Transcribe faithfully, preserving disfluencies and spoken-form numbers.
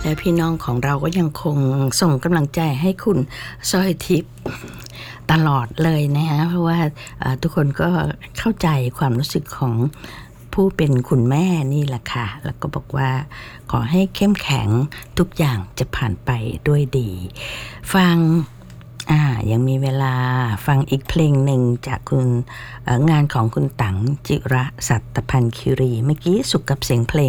และพี่น้องของเราก็ยังคงส่งกำลังใจให้คุณสร้อยทิพย์ตลอดเลยนะฮะเพราะว่าทุกคนก็เข้าใจความรู้สึกของผู้เป็นคุณแม่นี่แหละค่ะแล้วก็บอกว่าขอให้เข้มแข็งทุกอย่างจะผ่านไปด้วยดีฟังอ่ายังมีเวลาฟังอีกเพลงหนึ่งจากคุณงานของคุณตั๋งจิระสัตตพันธ์คิรีเมื่อกี้สุขกับเสียงเพลง